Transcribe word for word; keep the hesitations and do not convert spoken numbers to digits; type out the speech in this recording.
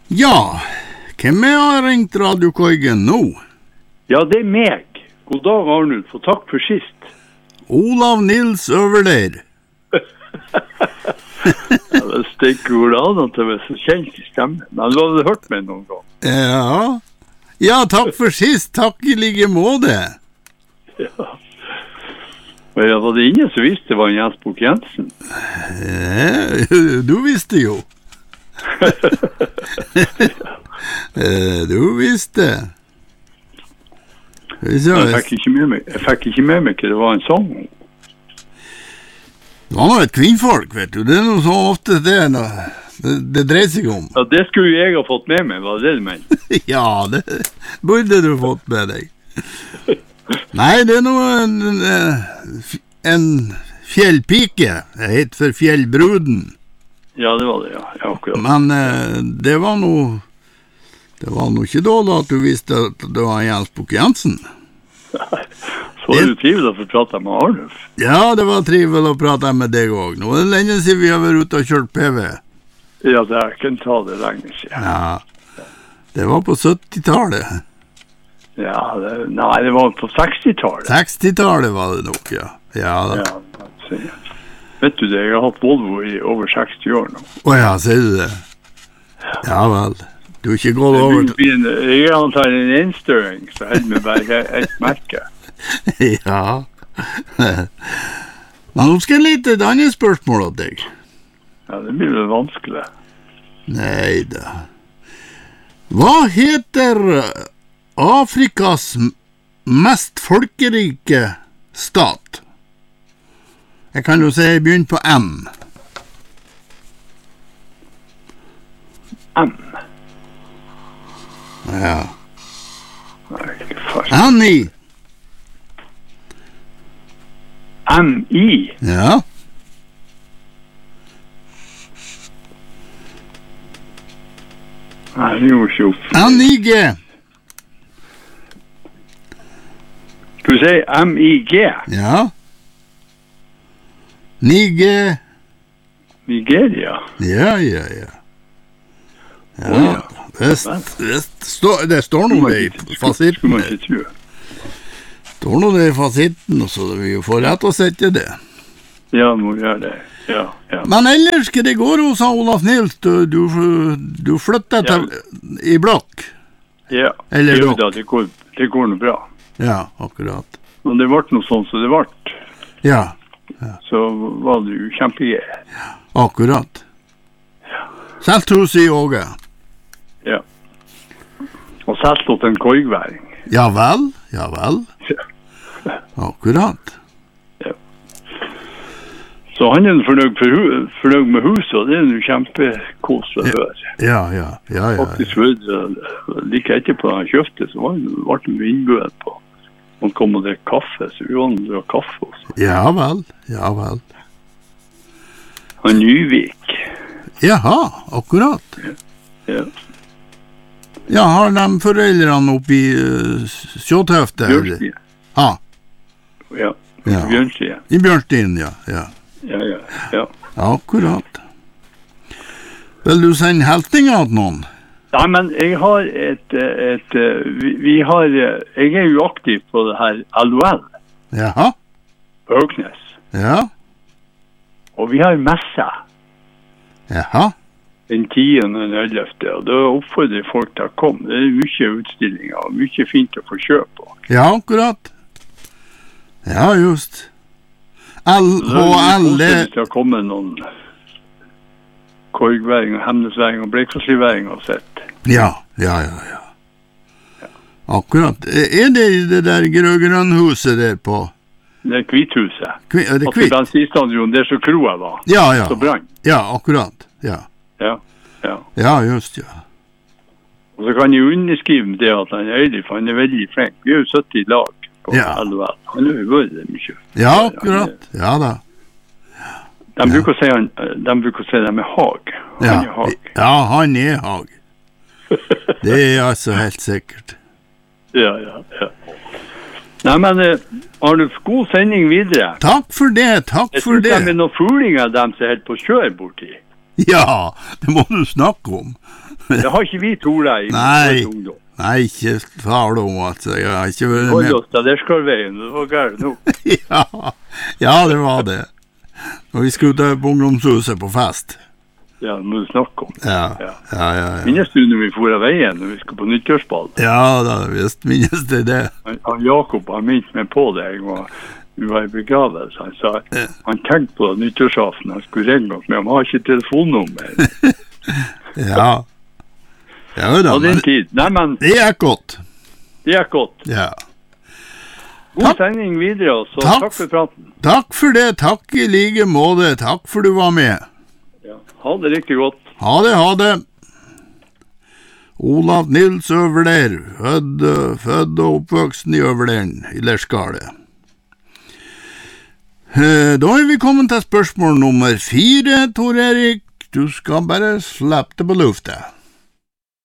Ja, hvem er har ringt radiokoigen nå? Ja, det er meg. God dag, Arnulf, og takk for sist. Olav Nils Øverleir. Ja, det stikker ord an at det var så kjent i stemmen. Men du hadde hørt meg noen gang. Ja, ja, takk for sist, takk I like måte. Ja. Men ja, var det ingen som visste det var Jens Bukk Jensen? Ja, du visste jo. Du visste. Jeg fikk ikke med meg, jeg fikk ikke med meg hva det var en sang om. Det var noe et kvinnfolk, vet du. Det er noe så ofte det, det, det dreier seg om. Ja, det skulle jeg ha fått med meg, var det det du mener? Ja, det burde du fått med deg. Nei, det er noe en, en fjellpike. Det heter for Fjellbruden. Ja, det var det, ja. Ja, akkurat. Men det var noe Det var noe ikke dårlig at du visste at det var Jens Bukk Jensen. Så var det trivelig å få prate med Arnulf. Ja, det var trivelig å prate med deg også. Nå er det lenge siden vi har vært ute og kjørt P V. Ja, det er ikke en ta det lenge siden. Ja, det var på syttitallet. Ja, det, nei, det var på sekstitallet. sekstitallet var det nok, ja. Ja, da. Ja, vet du det, jeg har hatt Volvo I over seksti år nå. Åja, sier du det? Ja vel. Du har ikke gått over til... Jeg antar en innstøring, så held meg bare et merke. Ja. Men nå skal jeg lite et annet spørsmål av deg. Ja, det blir vel vanskelig. Neida. Hva heter Afrikas mest folkerike stat? Jeg kan jo si jeg begynner på M. M? Ja. Nei, ikke fast. Annie. M-I? Ja. Nei, det gjorde ikke opp. Annie-G. Skal du si M-I-G? Ja. Niger. Nigeria? Ja, ja, ja. Ja, oh, ja. Det, det, står, det står noe I fasitten. Skulle man ikke tro. Det står noe I fasitten, så vi får rett å sette det. Ja, må gjøre det. Ja, ja. Men ellers, hva det går hos Olaf Nils? Du, du, du flytter til ja. I blokk? Ja, Eller jo, da, det, går, det går noe bra. Ja, akkurat. Men det ble noe sånn som det ble. Ja. Ja. Så var det jo kjempegøy. Ja, akkurat. Ja. Selv hos I Åge. Ja. Og selv åt en koigværing. Ja vel, ja vel. Ja. Akkurat. Ja. Så han er fornøyd, for, fornøyd med huset, og det er jo kjempekos å høre. Ja, ja, ja, ja. Faktisk før, like etterpå han kjøpte, så var det vært en innbød på. Man kom og drekk kaffe, så vi var og drakk kaffe også. Ja vel, ja vel. Han Nyvik. Jaha, akkurat. Ja. Ja. Ja, har de foreldrene oppe I uh, Sjåtøfte? Bjørnstien. Ja. Ja, ja. Bjørnstien. I Bjørnstien, ja, ja. Ja, ja, ja. Akkurat. Vil du sende heltinger til noen? Ja, men jeg har et, et, vi, vi har, jeg er jo aktiv på det her L O L. Jaha. Øknes. Ja. Og vi har messe. Jaha. Den tiende og den ellevte, og da oppfordrer folk til å komme. Det er mye utstillinger, og mye fint å få kjøpe. Ja, akkurat. Ja, just. L H L. Det er til å komme noen korgværing og hemnesværing og blekkforsliværing og sett. Ja, ja, ja, ja. Ja. Akkurat. Er det det der grønhuset der på? Det er Kvithuset. Kvi, er det Kvitt? At bensinstadion, det er så kroa var. Ja, ja. Så brann. Ja, akkurat. Ja. Ja, ja. Ja, just, ja. Og så kan jeg underskrive det at han er Eilif, han er veldig flink. Vi er jo sytti lag på ja. L O L. Han har jo vært det mye. Ja, akkurat. Ja da. De bruker å si han, de bruker å si dem er Hag. Han ja. er Hag. Ja, han er Hag. Det er altså helt sikkert. Ja, ja, ja. Nei, men Arnulf, god sending videre. Takk for det, takk for det. Jeg synes de er noen fulinger av dem som er helt på kjør borti. Ja, det må du snakke om. Det har ikke vi Tora i Nei. ungdom. Nei, ikke far om at jeg har ikke vært Hold med. oss da, der skal veien, det var galt nå. Ja, ja, det var det. Og vi skulle ta på ungdomshuset på fest. Ja, det må du snakke om. Ja, Ja. ja, ja. ja. Minnes du når vi for av veien, når vi skulle på nyttårsball? Ja, da visst minnes det det. Han, han Jakob, han minnet meg på det en gang. Vi var i begravelse, han sa, han tenkte på nyttårsaften, han skulle ringe oss, men han har ikke telefonnummer. Ja. Ja, da, Og den men tid, nei, men det gikk godt. det er godt. Ja. God Takk. sending videre, så Takk. takk for praten. Takk for det, takk i like måte. Takk for du var med. Ja. Ha det riktig godt. Ha det, ha det. Olav Nils Øverler, fødd, fødd og oppvoksen i Øverleren, i Lerskale. Eh, Da er vi kommet til spørsmål nummer fire, Tor Erik. Du skal bare slippe det på lufta.